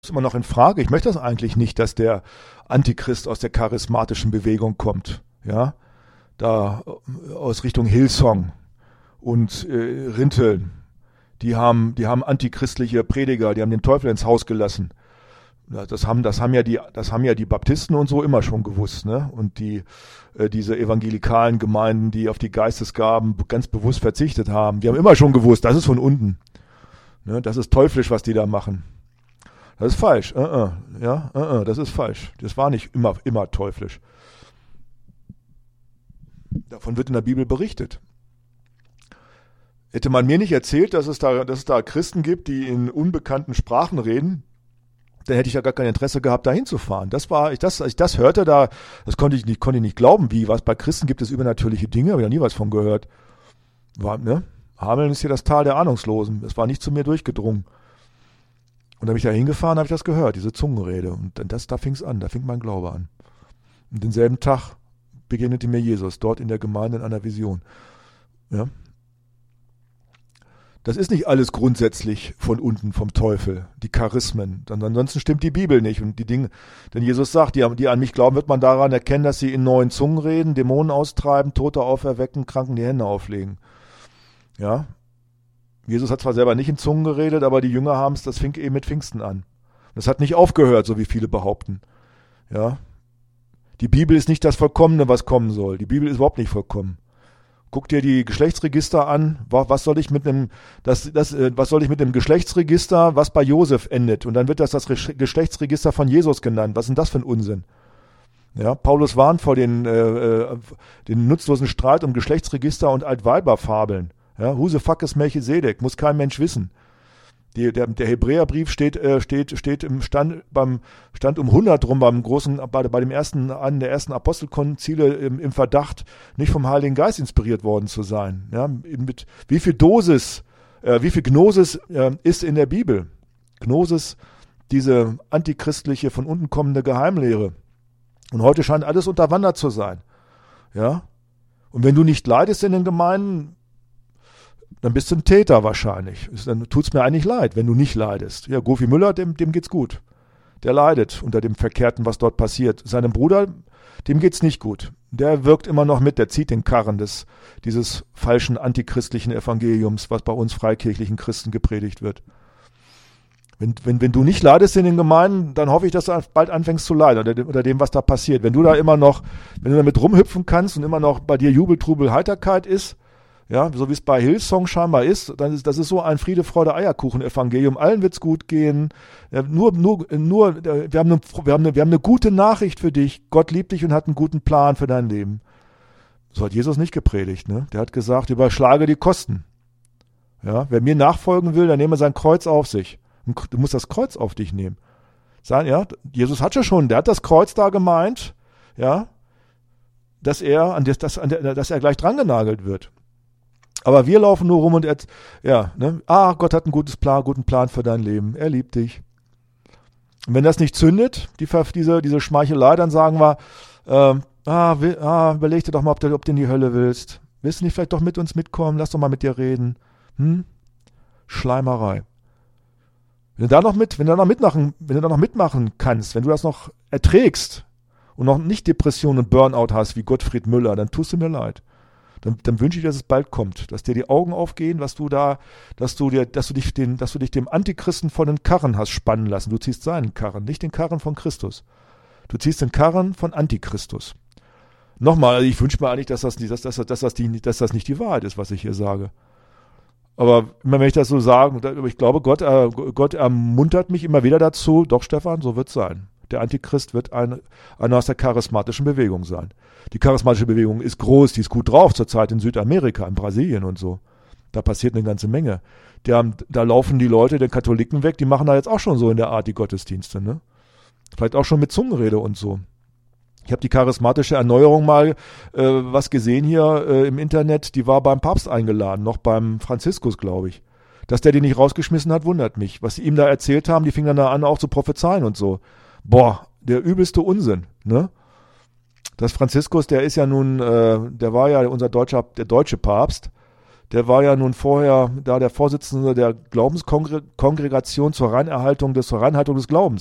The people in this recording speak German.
ist immer noch in Frage. Ich möchte das eigentlich nicht, dass der Antichrist aus der charismatischen Bewegung kommt. Ja, da aus Richtung Hillsong und Rinteln. Die haben antichristliche Prediger, die haben den Teufel ins Haus gelassen. Ja, das haben ja die Baptisten und so immer schon gewusst, ne? Und diese evangelikalen Gemeinden, die auf die Geistesgaben ganz bewusst verzichtet haben, die haben immer schon gewusst, das ist von unten. Ne? Das ist teuflisch, was die da machen. Das ist falsch. Das ist falsch. Das war nicht immer teuflisch. Davon wird in der Bibel berichtet. Hätte man mir nicht erzählt, dass es da Christen gibt, die in unbekannten Sprachen reden, dann hätte ich ja gar kein Interesse gehabt, da hinzufahren. Als ich das hörte, das konnte ich nicht glauben, was bei Christen gibt es übernatürliche Dinge, habe ich noch nie was von gehört. Hameln ist hier das Tal der Ahnungslosen. Es war nicht zu mir durchgedrungen. Und dann bin ich da hingefahren, habe ich das gehört, diese Zungenrede. Und da fing es an, da fing mein Glaube an. Und denselben Tag begegnete mir Jesus, dort in der Gemeinde in einer Vision. Ja. Das ist nicht alles grundsätzlich von unten, vom Teufel, die Charismen. Ansonsten stimmt die Bibel nicht. Und die Dinge, denn Jesus sagt, die an mich glauben, wird man daran erkennen, dass sie in neuen Zungen reden, Dämonen austreiben, Tote auferwecken, Kranken die Hände auflegen. Ja. Jesus hat zwar selber nicht in Zungen geredet, aber die Jünger das fing eben mit Pfingsten an. Das hat nicht aufgehört, so wie viele behaupten. Ja. Die Bibel ist nicht das Vollkommene, was kommen soll. Die Bibel ist überhaupt nicht vollkommen. Guck dir die Geschlechtsregister an. Was soll ich mit einem Geschlechtsregister, was bei Josef endet? Und dann wird das Geschlechtsregister von Jesus genannt. Was ist denn das für ein Unsinn? Ja, Paulus warnt vor den nutzlosen Streit um Geschlechtsregister und Altweiberfabeln. Ja, who the fuck is Melchisedek? Muss kein Mensch wissen. Der Hebräerbrief steht stand um 100 rum bei dem einer der ersten Apostelkonzile im Verdacht, nicht vom Heiligen Geist inspiriert worden zu sein. Ja, mit wie viel Gnosis ist in der Bibel? Gnosis, diese antichristliche, von unten kommende Geheimlehre. Und heute scheint alles unterwandert zu sein. Ja? Und wenn du nicht leidest in den Gemeinden, dann bist du ein Täter wahrscheinlich. Dann tut's mir eigentlich leid, wenn du nicht leidest. Ja, Gofi Müller, dem geht's gut. Der leidet unter dem Verkehrten, was dort passiert. Seinem Bruder, dem geht's nicht gut. Der wirkt immer noch mit, der zieht den Karren dieses falschen antichristlichen Evangeliums, was bei uns freikirchlichen Christen gepredigt wird. Wenn du nicht leidest in den Gemeinden, dann hoffe ich, dass du bald anfängst zu leiden unter dem, was da passiert. Wenn du damit rumhüpfen kannst und immer noch bei dir Jubel, Trubel, Heiterkeit ist, ja, so wie es bei Hillsong scheinbar ist, das ist so ein Friede, Freude, Eierkuchen-Evangelium. Allen wird's gut gehen. Ja, wir haben eine gute Nachricht für dich. Gott liebt dich und hat einen guten Plan für dein Leben. So hat Jesus nicht gepredigt, ne? Der hat gesagt, überschlage die Kosten. Ja, wer mir nachfolgen will, dann nehme sein Kreuz auf sich. Du musst das Kreuz auf dich nehmen. Ja, Jesus hat der hat das Kreuz da gemeint, ja, dass er gleich drangenagelt wird. Aber wir laufen nur rum und Gott hat einen guten Plan für dein Leben. Er liebt dich. Und wenn das nicht zündet, diese Schmeichelei, dann sagen wir, überleg dir doch mal, ob du in die Hölle willst. Willst du nicht vielleicht doch mit uns mitkommen? Lass doch mal mit dir reden. Schleimerei. Wenn du da noch mitmachen kannst, wenn du das noch erträgst und noch nicht Depression und Burnout hast wie Gottfried Müller, dann tust du mir leid. Dann wünsche ich dir, dass es bald kommt, dass dir die Augen aufgehen, dass du dich dem Antichristen von den Karren hast spannen lassen. Du ziehst seinen Karren, nicht den Karren von Christus. Du ziehst den Karren von Antichristus. Nochmal, ich wünsche mir eigentlich, dass das nicht die Wahrheit ist, was ich hier sage. Aber immer wenn ich das so sage, ich glaube, Gott ermuntert mich immer wieder dazu, doch Stefan, so wird es sein. Der Antichrist wird einer aus der charismatischen Bewegung sein. Die charismatische Bewegung ist groß, die ist gut drauf zurzeit in Südamerika, in Brasilien und so. Da passiert eine ganze Menge. Da laufen die Leute den Katholiken weg, die machen da jetzt auch schon so in der Art die Gottesdienste, ne? Vielleicht auch schon mit Zungenrede und so. Ich habe die charismatische Erneuerung mal was gesehen hier im Internet, die war beim Papst eingeladen, noch beim Franziskus, glaube ich. Dass der die nicht rausgeschmissen hat, wundert mich. Was sie ihm da erzählt haben, die fingen dann da an auch zu prophezeien und so. Boah, der übelste Unsinn, ne? Das Franziskus, der ist ja nun, der war ja der deutsche Papst, der war ja nun vorher da der Vorsitzende der Glaubenskongregation zur Reinhaltung des Glaubens.